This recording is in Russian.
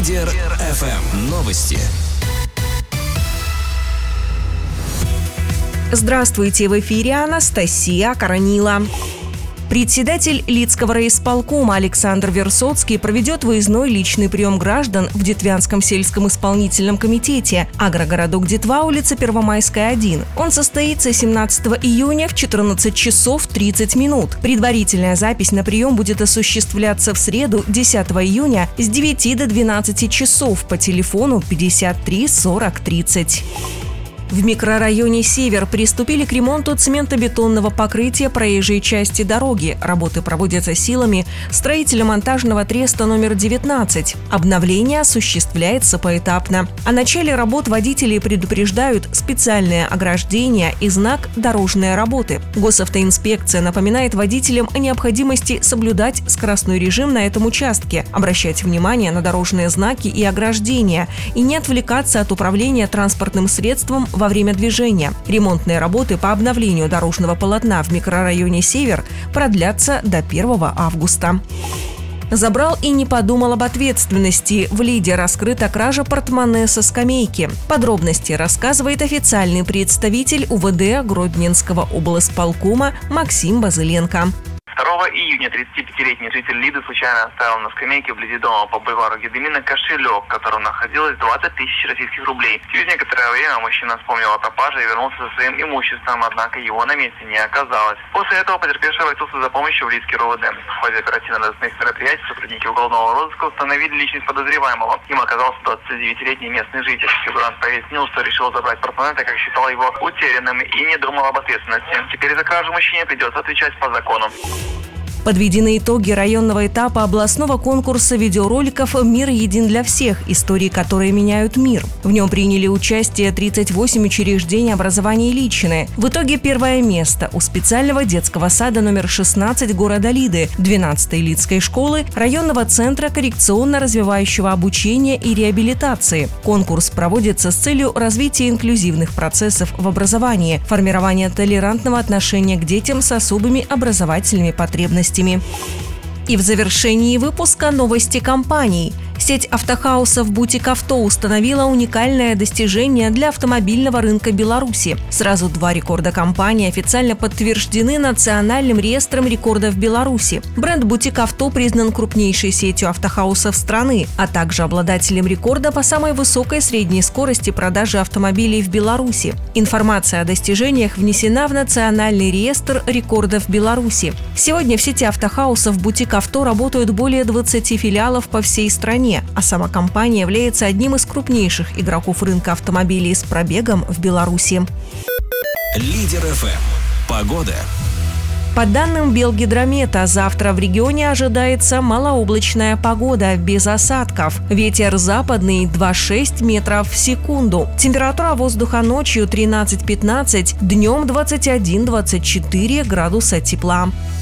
Лидер ФМ. Новости. Здравствуйте, в эфире Анастасия Коронила. Председатель Лидского райисполкома Александр Версоцкий проведет выездной личный прием граждан в Детвянском сельском исполнительном комитете, агрогородок Детва, улица Первомайская, 1. Он состоится 17 июня в 14 часов 30 минут. Предварительная запись на прием будет осуществляться в среду, 10 июня, с 9 до 12 часов по телефону 53 40 30. В микрорайоне «Север» приступили к ремонту цементобетонного покрытия проезжей части дороги. Работы проводятся силами строительно-монтажного треста номер 19. Обновление осуществляется поэтапно. О начале работ водителей предупреждают специальное ограждение и знак «Дорожные работы». Госавтоинспекция напоминает водителям о необходимости соблюдать скоростной режим на этом участке, обращать внимание на дорожные знаки и ограждения и не отвлекаться от управления транспортным средством во время движения. Ремонтные работы по обновлению дорожного полотна в микрорайоне «Север» продлятся до 1 августа. Забрал и не подумал об ответственности. В Лиде раскрыта кража портмоне со скамейки. Подробности рассказывает официальный представитель УВД Гродненского облсполкома Максим Базыленко. 2 июня 35-летний житель Лиды случайно оставил на скамейке вблизи дома по бульвару Гедемина кошелек, в котором находилось 20 тысяч российских рублей. Через некоторое время мужчина вспомнил о пропаже и вернулся со своим имуществом, однако его на месте не оказалось. После этого потерпевший обратился за помощью в Лидский РОВД. В ходе оперативно-розыскных мероприятий сотрудники уголовного розыска установили личность подозреваемого. Им оказался 29-летний местный житель. Фигурант пояснил, что решил забрать портмоне, так как считал его утерянным и не думал об ответственности. Теперь за кражу мужчине придется отвечать по закону. Подведены итоги районного этапа областного конкурса видеороликов «Мир един для всех. Истории, которые меняют мир». В нем приняли участие 38 учреждений образования Ильичины. В итоге первое место у специального детского сада номер 16 города Лиды, 12-й Лидской школы, районного центра коррекционно-развивающего обучения и реабилитации. Конкурс проводится с целью развития инклюзивных процессов в образовании, формирования толерантного отношения к детям с особыми образовательными потребностями. И в завершении выпуска новости компаний. Сеть автохаусов «Бутик Авто» установила уникальное достижение для автомобильного рынка Беларуси. Сразу 2 рекорда компании официально подтверждены Национальным реестром рекордов Беларуси. Бренд «Бутик Авто» признан крупнейшей сетью автохаусов страны, а также обладателем рекорда по самой высокой средней скорости продажи автомобилей в Беларуси. Информация о достижениях внесена в Национальный реестр рекордов Беларуси. Сегодня в сети автохаусов «Бутик Авто» работают более 20 филиалов по всей стране, а сама компания является одним из крупнейших игроков рынка автомобилей с пробегом в Беларуси. Лидер ФМ. Погода. По данным Белгидромета, завтра в регионе ожидается малооблачная погода, без осадков. Ветер западный 2,6 метров в секунду. Температура воздуха ночью 13-15, днем 21-24 градуса тепла.